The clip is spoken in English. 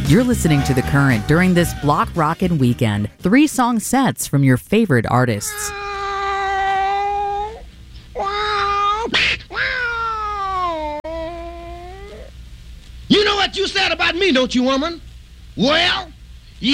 You're listening to The Current during this Block Rockin' Weekend. 3 song sets from your favorite artists. You know what you said about me, don't you, woman? Well,